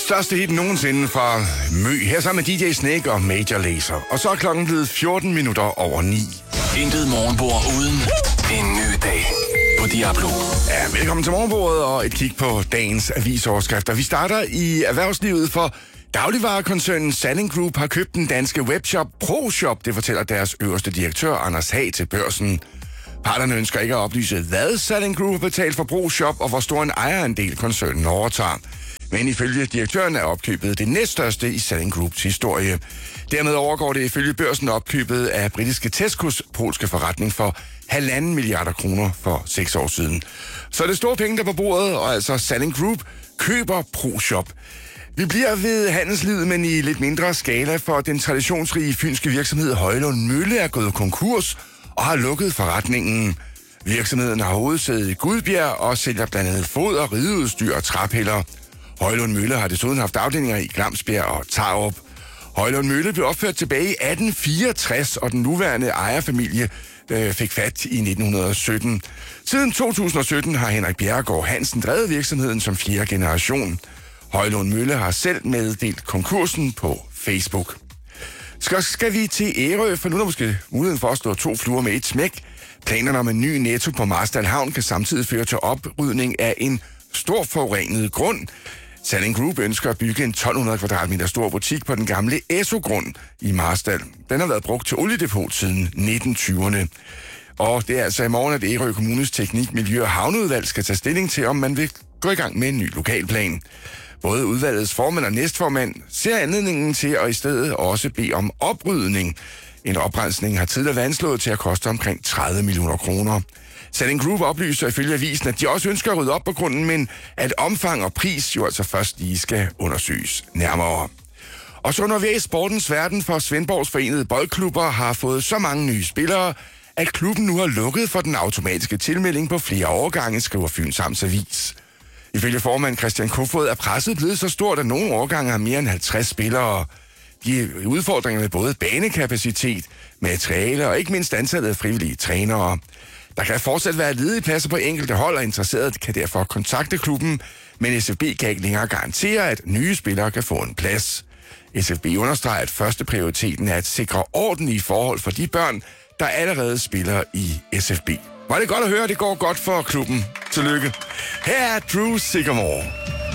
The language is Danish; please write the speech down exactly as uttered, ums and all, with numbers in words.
Største hit nogensinde fra Mø. Her sammen med D J Snake og Major Lazer. Og så er klokken blevet fjorten minutter over ni. Intet morgenbord uden en ny dag på Diablo. Ja, velkommen til morgenbordet og et kig på dagens avisoverskrifter. Vi starter i erhvervslivet, for dagligvarekoncernen Salling Group har købt den danske webshop ProShop. Det fortæller deres øverste direktør, Anders Hag, til Børsen. Parterne ønsker ikke at oplyse, hvad Salling Group har betalt for ProShop og hvor stor en ejerandel koncernen overtager. Men ifølge direktøren er opkøbet det næststørste i Salling Groups historie. Dermed overgår det ifølge Børsen opkøbet af britiske Tescos polske forretning for halvanden milliarder kroner for seks år siden. Så er det store penge der på bordet, og altså Salling Group køber ProShop. Vi bliver ved handelslivet, men i lidt mindre skala, for den traditionsrige fynske virksomhed Højlund Mølle er gået konkurs og har lukket forretningen. Virksomheden har hovedsæde i Gudbjerg og sælger blandt andet fod- og rideudstyr og træpiller. Højlund Mølle har desuden haft afdelinger i Glamsbjerg og Tarup. Højlund Mølle blev opført tilbage i atten fireogtres, og den nuværende ejerfamilie øh, fik fat i nitten sytten. Siden to tusind sytten har Henrik Bjerregaard Hansen drevet virksomheden som fjerde generation. Højlund Mølle har selv meddelt konkursen på Facebook. Så skal vi til Ærø, for nu er der måske muligheden for at slå to fluer med et smæk. Planerne om en ny Netto på Marstal Havn kan samtidig føre til oprydning af en stor forurenet grund. Salling Group ønsker at bygge en tolv hundrede kvadratmeter stor butik på den gamle Esso-grund i Marstal. Den har været brugt til oliedepot siden nitten tyverne. Og det er altså i morgen, at Ærø Kommunes Teknik, Miljø og Havneudvalg skal tage stilling til, om man vil gå i gang med en ny lokalplan. Både udvalgets formand og næstformand ser anledningen til at i stedet også bede om oprydning. En oprensning har tidligere været anslået til at koste omkring tredive millioner kroner. Salling Group oplyser ifølge avisen, at de også ønsker at rydde op på grunden, men at omfang og pris jo altså først lige skal undersøges nærmere. Og så når vi er i sportens verden, for Svendborgs Forenede Boldklubber har fået så mange nye spillere, at klubben nu har lukket for den automatiske tilmelding på flere årgange, skriver Fyns Amts Avis. Ifølge formand Christian Kofod er presset blevet så stort, at nogle årgange har mere end halvtreds spillere. De udfordringer med både banekapacitet, materiale og ikke mindst antallet af frivillige trænere. Der kan fortsat være ledige pladser på enkelte hold, og interesserede kan derfor kontakte klubben, men S F B kan ikke længere garantere, at nye spillere kan få en plads. S F B understreger, at første prioriteten er at sikre ordentlige forhold for de børn, der allerede spiller i S F B. Var det godt at høre, at det går godt for klubben. Tillykke. Her er Drew Sycamore.